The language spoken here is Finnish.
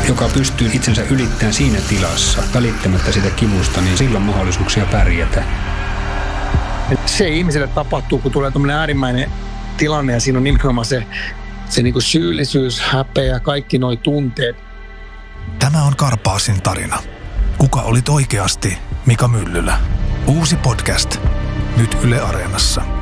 joka pystyy itsensä ylittämään siinä tilassa, välittämättä sitä kivusta, niin sillä on mahdollisuuksia pärjätä. Se ihmiselle tapahtuu, kun tulee tämmöinen äärimmäinen tilanne ja siinä on nimenomaan se niin kuin syyllisyys, häpeä, kaikki nuo tunteet. Tämä on Karpaasin tarina. Kuka olit oikeasti Mika Myllylä? Uusi podcast. Nyt Yle Areenassa.